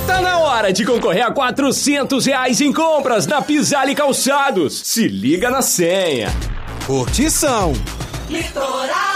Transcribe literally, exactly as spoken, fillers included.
Tá na hora de concorrer a quatrocentos reais em compras na Pisale Calçados. Se liga na senha. Curtição. Litoral.